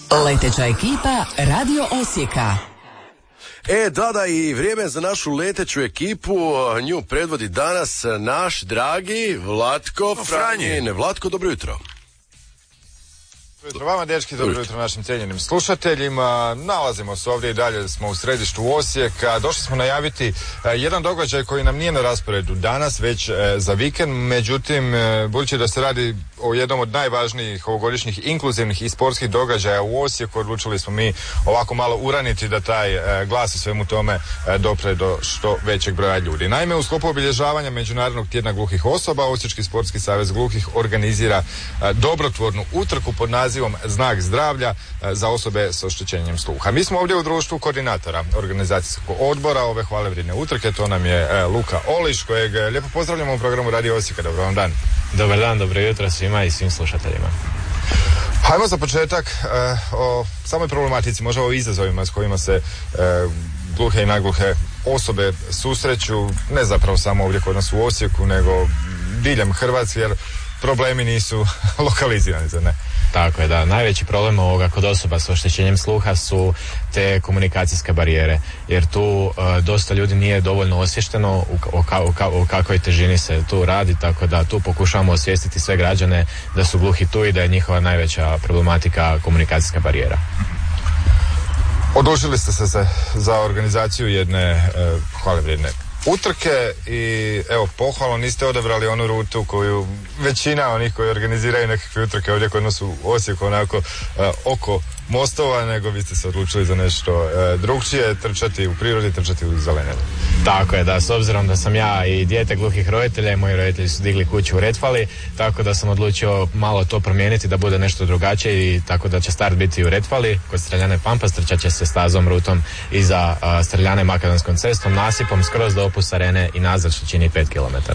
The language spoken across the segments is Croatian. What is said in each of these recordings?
Leteća ekipa Radio Osijeka. Da, i vrijeme za našu leteću ekipu. Nju predvodi danas naš dragi Vlatko Franjin. Vlatko, dobro jutro. Dobro jutro vama, dečki, dobro jutro našim cijenjenim slušateljima. Nalazimo se ovdje i dalje, smo u središtu Osijeka. Došli smo najaviti jedan događaj koji nam nije na rasporedu danas, već za vikend. Međutim, budući da se radi o jednom od najvažnijih ovogodišnjih inkluzivnih i sportskih događaja u Osijeku, odlučili smo mi ovako malo uraniti da taj glas u svemu tome dopre do što većeg broja ljudi. Naime, u sklopu obilježavanja Međunarodnog tjedna gluhih osoba, Osječki sportski savez gluhih organizira dobrotvornu utrku pod nazivom Znak zdravlja za osobe s oštećenjem sluha. Mi smo ovdje u društvu koordinatora organizacijskog odbora ove hvalevrijedne utrke, to nam je Luka Oliš, kojeg lijepo pozdravljamo u programu Radio Osijeka. Dobro vam dan. Dobar dan, dobro jutro svima i svim slušateljima. Hajmo za početak o samoj problematici, možda o izazovima s kojima se gluhe i nagluhe osobe susreću, ne zapravo samo ovdje kod nas u Osijeku, nego diljem Hrvatske, jer problemi nisu lokalizirani, zar ne? Tako je, da. Najveći problem ovoga kod osoba s oštećenjem sluha su te komunikacijske barijere, jer tu dosta ljudi nije dovoljno osviješteno o kakvoj težini se tu radi, tako da tu pokušavamo osvijestiti sve građane da su gluhi tu i da je njihova najveća problematika komunikacijska barijera. Odlučili ste se za organizaciju jedne hvalevrijedne utrke i evo, pohvalno, niste odabrali onu rutu koju većina onih koji organiziraju nekakve utrke ovdje kod nas u Osijeku, onako oko mostova, nego vi ste se odlučili za nešto drugčije, trčati u prirodi, trčati u zelenelu. Tako je, da, s obzirom da sam ja i dijete gluhih roditelja i moji roditelji su digli kuću u Retfali, tako da sam odlučio malo to promijeniti da bude nešto drugačije i tako da će start biti u Retfali, kod Streljane Pampas, trčat će se stazom, rutom iza Streljane Makadamskom cestom, nasipom skroz do Opus Arene i nazad, što čini 5 km.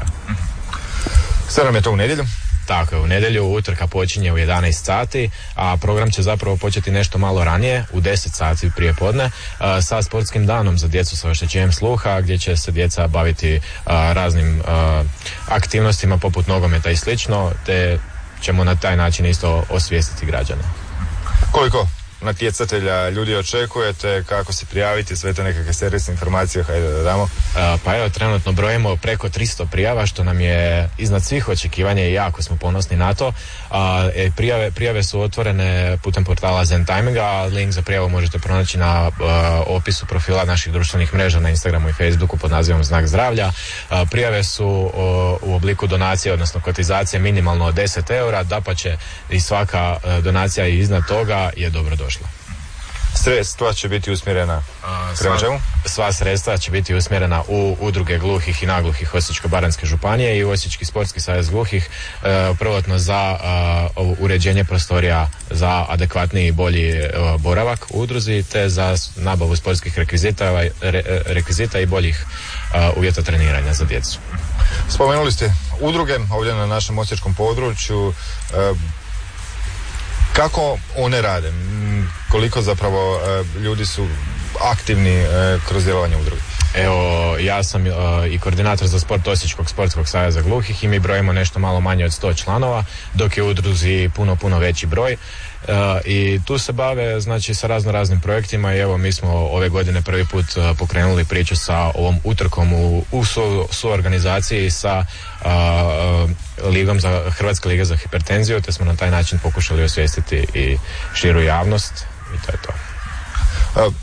Sve nam je to u nedjelju? Tako je, u nedjelju utrka počinje u 11 sati, a program će zapravo početi nešto malo ranije, u 10 sati prije podne, sa sportskim danom za djecu sa oštećenjem sluha, gdje će se djeca baviti raznim aktivnostima poput nogometa i slično, te ćemo na taj način isto osvijestiti građane. Koliko natjecatelja ljudi očekujete, kako se prijaviti, sve te nekakve servisne informacije, hajde da damo? Pa evo, trenutno brojimo preko 300 prijava, što nam je iznad svih očekivanja i jako smo ponosni na to. Prijave su otvorene putem portala Zen Timinga, a link za prijavu možete pronaći na opisu profila naših društvenih mreža na Instagramu i Facebooku pod nazivom Znak zdravlja. Prijave su u obliku donacije, odnosno kotizacije minimalno od 10 eura, dapače i svaka donacija iznad toga je dobro došla. Sredstva će biti usmjerena prema čemu? Sva sredstva će biti usmjerena u udruge gluhih i nagluhih Osječko-baranjske županije i Osječki sportski savez gluhih, prvotno za uređenje prostorija za adekvatniji i bolji boravak u udruzi, te za nabavu sportskih rekvizita i boljih uvjeta treniranja za djecu. Spomenuli ste udruge ovdje na našem osječkom području. Kako one rade? Koliko zapravo ljudi su aktivni kroz djelovanje udruge? Evo, ja sam i koordinator za sport Osječkog sportskog saveza gluhih i mi brojimo nešto malo manje od 100 članova, dok je u udruzi puno veći broj. I tu se bave, znači, sa raznim projektima i evo, mi smo ove godine prvi put pokrenuli priču sa ovom utrkom u suorganizaciji sa Hrvatska liga za hipertenziju, te smo na taj način pokušali osvijestiti i širu javnost i to je to.